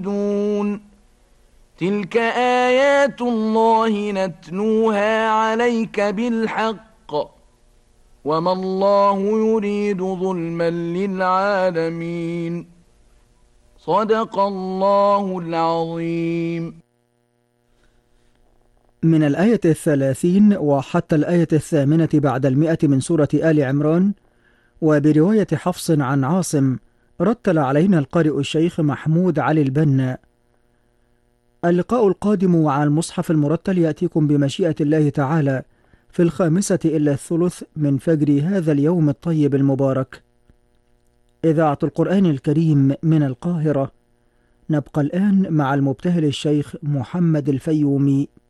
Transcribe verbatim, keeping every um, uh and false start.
دون تلك آيات الله نتلوها عليك بالحق وما الله يريد ظلما للعالمين. صدق الله العظيم. من الآية الثلاثين وحتى الآية الثامنة بعد المئة من سورة آل عمران، وبرواية حفص عن عاصم، رتل علينا القارئ الشيخ محمود علي البنا. اللقاء القادم مع المصحف المرتل يأتيكم بمشيئة الله تعالى في الخامسة إلا الثلث من فجر هذا اليوم الطيب المبارك. إذاعة القرآن الكريم من القاهرة. نبقى الآن مع المبتهل الشيخ محمد الفيومي.